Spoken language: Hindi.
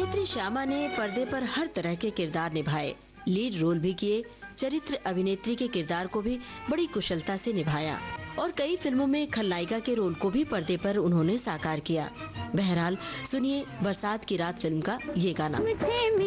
अभिनेत्री श्यामा ने पर्दे पर हर तरह के किरदार निभाए, लीड रोल भी किए, चरित्र अभिनेत्री के किरदार को भी बड़ी कुशलता से निभाया और कई फिल्मों में खलनायिका के रोल को भी पर्दे पर उन्होंने साकार किया। बहरहाल सुनिए बरसात की रात फिल्म का ये गाना।